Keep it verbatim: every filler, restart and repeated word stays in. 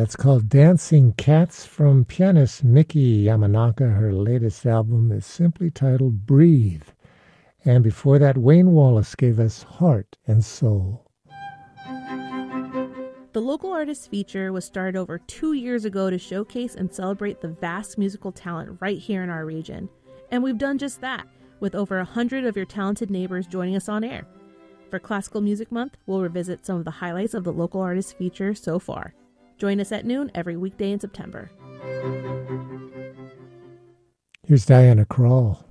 That's called Dancing Cats from pianist Miki Yamanaka. Her latest album is simply titled Breathe. And before that, Wayne Wallace gave us Heart and Soul. The Local Artist Feature was started over two years ago to showcase and celebrate the vast musical talent right here in our region. And we've done just that, with over a hundred of your talented neighbors joining us on air. For Classical Music Month, we'll revisit some of the highlights of the Local Artist Feature so far. Join us at noon every weekday in September. Here's Diana Krall.